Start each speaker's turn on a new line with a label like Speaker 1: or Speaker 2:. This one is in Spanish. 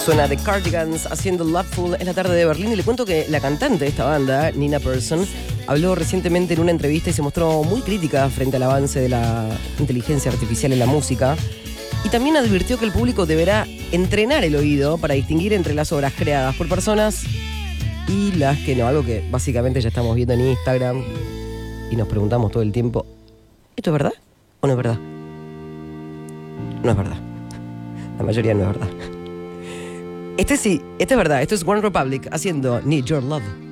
Speaker 1: Suena The Cardigans haciendo Loveful en la tarde de Berlín. Y le cuento que la cantante de esta banda, Nina Persson, habló recientemente en una entrevista y se mostró muy crítica frente al avance de la inteligencia artificial en la música. Y también advirtió que el público deberá entrenar el oído para distinguir entre las obras creadas por personas y las que no. Algo que básicamente ya estamos viendo en Instagram y nos preguntamos todo el tiempo, ¿esto es verdad o no es verdad? No es verdad. La mayoría no es verdad. Este sí, este es verdad. Esto es One Republic haciendo Need Your Love.